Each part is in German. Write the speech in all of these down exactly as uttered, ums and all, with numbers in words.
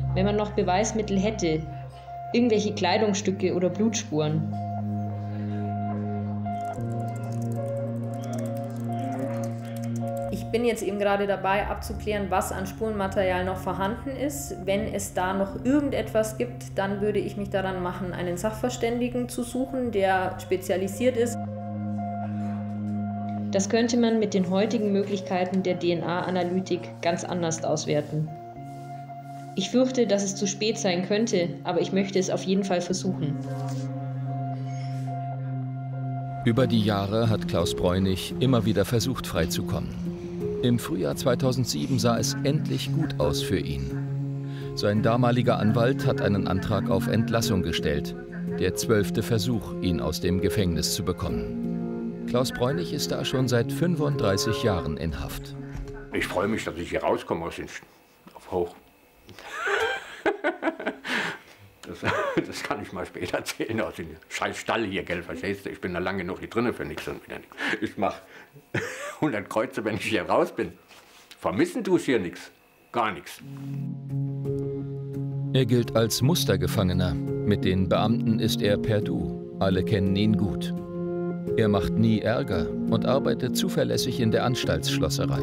wenn man noch Beweismittel hätte, irgendwelche Kleidungsstücke oder Blutspuren. Ich bin jetzt eben gerade dabei, abzuklären, was an Spurenmaterial noch vorhanden ist. Wenn es da noch irgendetwas gibt, dann würde ich mich daran machen, einen Sachverständigen zu suchen, der spezialisiert ist. Das könnte man mit den heutigen Möglichkeiten der D N A-Analytik ganz anders auswerten. Ich fürchte, dass es zu spät sein könnte, aber ich möchte es auf jeden Fall versuchen. Über die Jahre hat Klaus Bräunig immer wieder versucht, freizukommen. Im Frühjahr zweitausendsieben sah es endlich gut aus für ihn. Sein damaliger Anwalt hat einen Antrag auf Entlassung gestellt. Der zwölfte Versuch, ihn aus dem Gefängnis zu bekommen. Klaus Bräunig ist da schon seit fünfunddreißig Jahren in Haft. Ich freue mich, dass ich hier rauskomme aus den St auf Hoch. Das, das kann ich mal später erzählen, aus dem scheiß Stall hier, gell, verstehst du? Ich bin da lange genug hier drinnen für nichts und wieder nichts. Ich mache hundert Kreuze, wenn ich hier raus bin. Vermissen tue ich hier nichts, gar nichts. Er gilt als Mustergefangener. Mit den Beamten ist er per Du. Alle kennen ihn gut. Er macht nie Ärger und arbeitet zuverlässig in der Anstaltsschlosserei.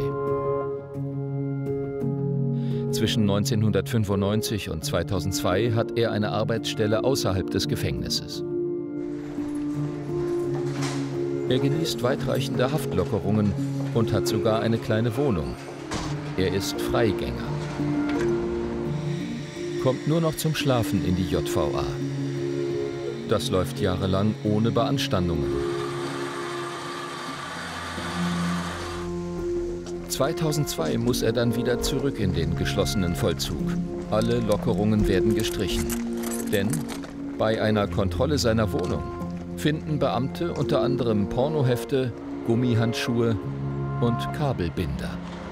Zwischen neunzehnhundertfünfundneunzig und zweitausendzwei hat er eine Arbeitsstelle außerhalb des Gefängnisses. Er genießt weitreichende Haftlockerungen und hat sogar eine kleine Wohnung. Er ist Freigänger. Kommt nur noch zum Schlafen in die J V A. Das läuft jahrelang ohne Beanstandungen. zweitausendzwei muss er dann wieder zurück in den geschlossenen Vollzug. Alle Lockerungen werden gestrichen. Denn bei einer Kontrolle seiner Wohnung finden Beamte unter anderem Pornohefte, Gummihandschuhe und Kabelbinder.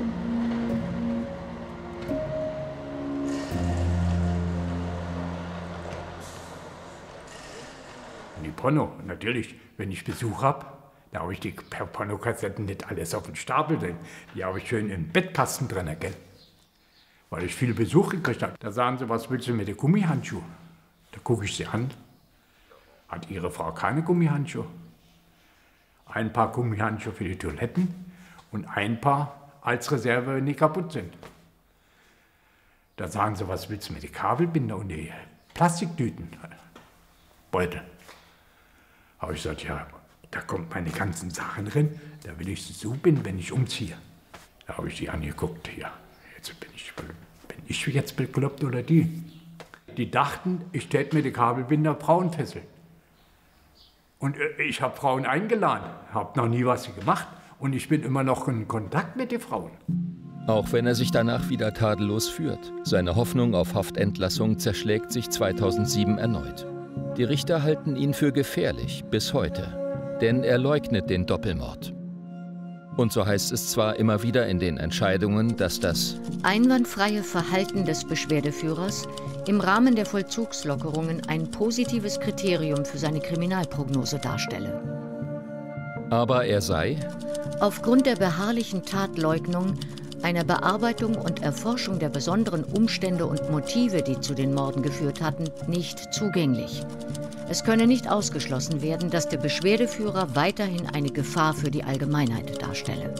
Die Porno, natürlich, wenn ich Besuch habe. Da habe ich die Pornokassetten nicht alles auf den Stapel drin. Die habe ich schön im Bettkasten drin, gell? Weil ich viel Besuch gekriegt habe. Da sagen sie, was willst du mit den Gummihandschuhen? Da gucke ich sie an. Hat ihre Frau keine Gummihandschuhe? Ein paar Gummihandschuhe für die Toiletten und ein paar als Reserve, wenn die kaputt sind. Da sagen sie, was willst du mit den Kabelbinder und die Plastiktüten? Beutel. Habe ich gesagt, ja. Da kommt meine ganzen Sachen drin, da will ich so bin, wenn ich umziehe. Da habe ich die angeguckt, ja, jetzt bin ich, bin ich jetzt bekloppt oder die? Die dachten, ich täte mir die Kabelbinder Frauen fesseln. Und ich habe Frauen eingeladen, habe noch nie was gemacht und ich bin immer noch in Kontakt mit den Frauen. Auch wenn er sich danach wieder tadellos führt, seine Hoffnung auf Haftentlassung zerschlägt sich zweitausendsieben erneut. Die Richter halten ihn für gefährlich bis heute. Denn er leugnet den Doppelmord. Und so heißt es zwar immer wieder in den Entscheidungen, dass das einwandfreie Verhalten des Beschwerdeführers im Rahmen der Vollzugslockerungen ein positives Kriterium für seine Kriminalprognose darstelle. Aber er sei aufgrund der beharrlichen Tatleugnung, einer Bearbeitung und Erforschung der besonderen Umstände und Motive, die zu den Morden geführt hatten, nicht zugänglich. Es könne nicht ausgeschlossen werden, dass der Beschwerdeführer weiterhin eine Gefahr für die Allgemeinheit darstelle.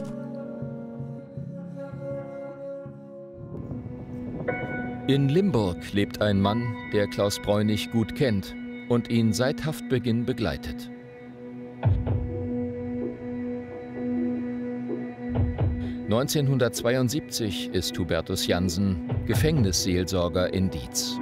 In Limburg lebt ein Mann, der Klaus Bräunig gut kennt und ihn seit Haftbeginn begleitet. neunzehnhundertzweiundsiebzig ist Hubertus Jansen Gefängnisseelsorger in Dietz.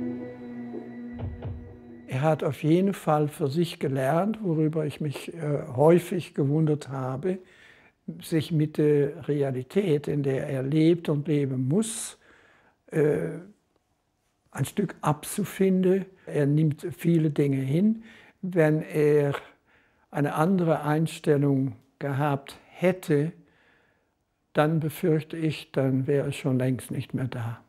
Er hat auf jeden Fall für sich gelernt, worüber ich mich äh, häufig gewundert habe, sich mit der Realität, in der er lebt und leben muss, äh, ein Stück abzufinden. Er nimmt viele Dinge hin. Wenn er eine andere Einstellung gehabt hätte, dann befürchte ich, dann wäre er schon längst nicht mehr da.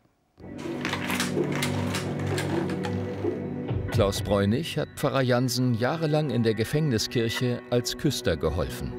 Klaus Bräunig hat Pfarrer Jansen jahrelang in der Gefängniskirche als Küster geholfen.